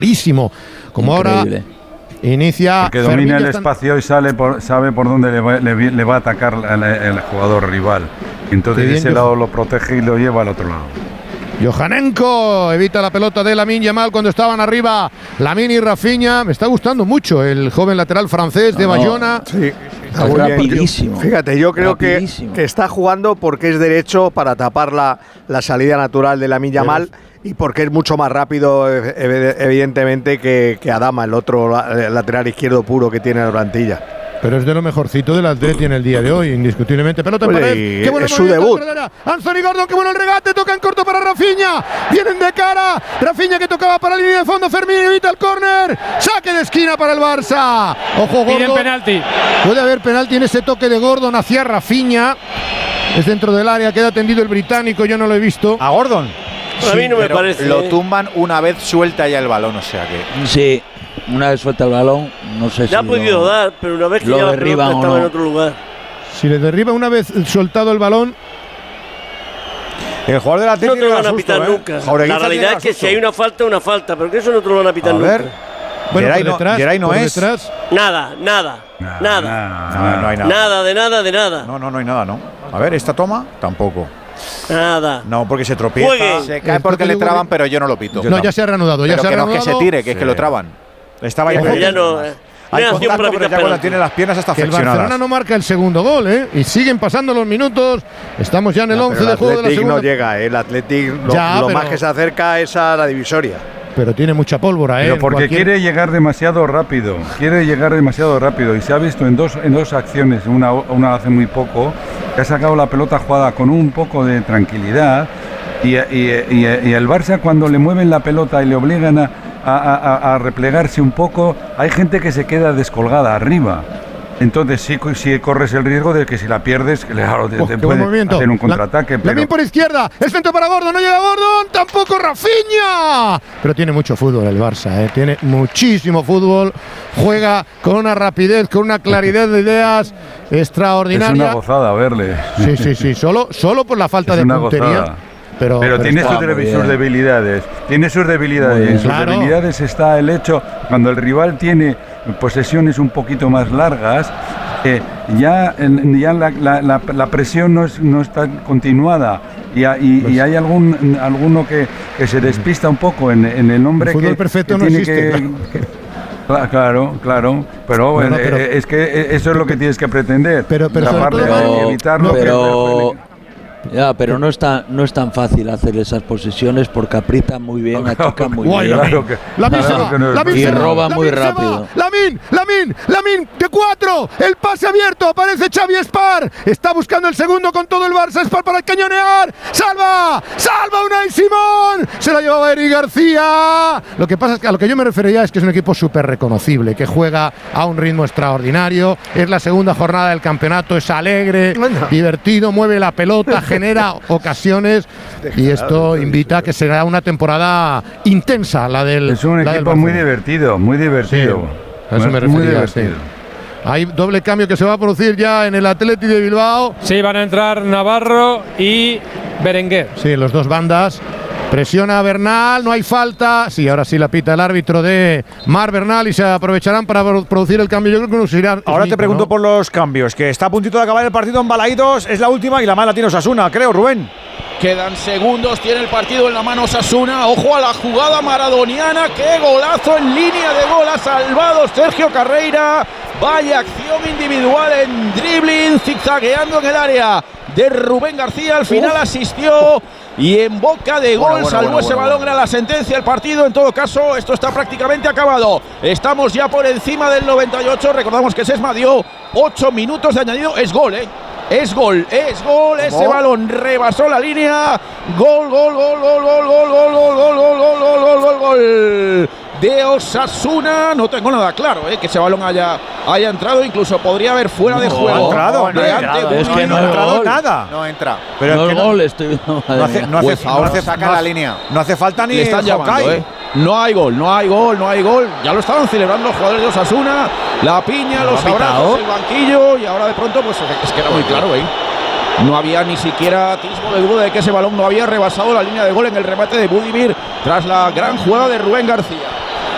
clarísimo. Como increíble. Ahora inicia. Porque domina el espacio y sabe por dónde le va a atacar el jugador rival. Entonces de ese lado lo protege y lo lleva al otro lado. Johannenko evita la pelota de Lamine Yamal cuando estaban arriba Lamine y Rafinha. Me está gustando mucho el joven lateral francés de Bayona. Sí. Rapidísimo. Fíjate, yo creo que está jugando porque es derecho para tapar la salida natural de Lamine Yamal y porque es mucho más rápido, evidentemente, que Adama, el otro lateral izquierdo puro que tiene la plantilla. Pero es de lo mejorcito del Atleti en el día de hoy, indiscutiblemente. Pelota en pared. Qué bueno es su debut. Anthony Gordon, qué bueno el regate. Toca en corto para Rafinha. Vienen de cara. Rafinha que tocaba para la línea de fondo. Fermín evita el córner. Saque de esquina para el Barça. Ojo, Gordon. Piden penalti. Puede haber penalti en ese toque de Gordon hacia Rafinha. Es dentro del área. Queda tendido el británico. Yo no lo he visto. ¿A Gordon? A mí no me parece. Lo tumban una vez suelta ya el balón, o sea que. Sí. Una vez suelta el balón, no sé si le ha podido dar, pero una vez que ya la pelota estaba en otro lugar. Si le derriba una vez soltado el balón, el jugador del Atlético no te lo van a pitar nunca. La realidad es que si hay una falta, pero que eso no te lo van a pitar nunca. Bueno, Geray no es. Nada. No hay nada. Nada de nada. No hay nada, ¿no? A ver, esta toma, tampoco. Nada. No, porque se tropieza. Se cae porque le traban, pero yo no lo pito. No, ya se ha reanudado. Pero que no es que se tire, que es que lo traban. Estaba ya no. Hay contacto, pero ya cuando tiene las piernas hasta flexionadas. El Barcelona no marca el segundo gol, y siguen pasando los minutos. Estamos ya en el 11 de juego de la segunda. No llega, el Athletic lo más que se acerca es a la divisoria. Pero tiene mucha pólvora, Pero porque quiere llegar demasiado rápido. Y se ha visto en dos acciones, una hace muy poco, que ha sacado la pelota jugada con un poco de tranquilidad. Y el Barça, cuando le mueven la pelota y le obligan a replegarse un poco, hay gente que se queda descolgada arriba. Entonces sí corres el riesgo de que si la pierdes, claro, te puede hacer un contraataque. Lamine por izquierda, el centro para Gordon, no llega Gordon, tampoco Rafinha. Pero tiene mucho fútbol el Barça, tiene muchísimo fútbol, juega con una rapidez, con una claridad de ideas extraordinaria. Es una gozada verle. Sí, solo por la falta de puntería. Gozada. Pero tiene sus debilidades. Tiene sus debilidades. En sus debilidades está el hecho, cuando el rival tiene posesiones un poquito más largas, ya la presión no está continuada. Y hay alguno que se despista un poco en el hombre que perfecto que no tiene existe. Claro, pero es que eso es lo que tienes que pretender. Pero evitarlo. Pero no es tan fácil hacer esas posiciones porque aprietan muy bien, achican muy bien. Y roban muy rápido. Lamine, de 4, el pase abierto, aparece Xavi Espar, está buscando el segundo con todo el Barça, Espar para cañonear, salva Unai Simón, se la llevaba Eric García. Lo que pasa es que a lo que yo me refería es que es un equipo súper reconocible, que juega a un ritmo extraordinario, es la segunda jornada del campeonato, es alegre, divertido, mueve la pelota, genera ocasiones y esto invita a que será una temporada intensa la del. Es un equipo muy divertido. Sí, a eso me refería. Hay doble cambio que se va a producir ya en el Athletic de Bilbao. Sí, van a entrar Navarro y Berenguer. Sí, los dos bandas. Presiona a Bernal, no hay falta. Sí, ahora sí la pita el árbitro de Mar Bernal y se aprovecharán para producir el cambio. Yo creo que nos irán. Ahora te pregunto por los cambios, que está a puntito de acabar el partido en Balaídos. Es la última y la mala tiene Osasuna, creo, Rubén. Quedan segundos, tiene el partido en la mano Osasuna. Ojo a la jugada maradoniana. ¡Qué golazo en línea de gol! Ha salvado Sergio Carreira. Vaya acción individual en dribbling, zigzagueando en el área de Rubén García. Al final asistió y en boca de gol salvó ese balón. Era la sentencia del partido. En todo caso, esto está prácticamente acabado. Estamos ya por encima del 98. Recordamos que Sesma dio 8 minutos de añadido. Es gol, Es gol. Ese balón rebasó la línea. Gol de Osasuna. No tengo nada claro, que ese balón haya entrado. Incluso podría haber fuera de juego. No ha entrado. Es que no ha entrado nada. No entra. Pero no es gol, estoy viendo. No hace sacar la línea. No hace falta ni. Le están llamando, No hay gol. Ya lo estaban celebrando los jugadores de Osasuna. La piña, los abrazos, el banquillo. Y ahora de pronto, pues es que era muy claro, No había ni siquiera atisbo de duda de que ese balón no había rebasado la línea de gol en el remate de Budimir tras la gran jugada de Rubén García.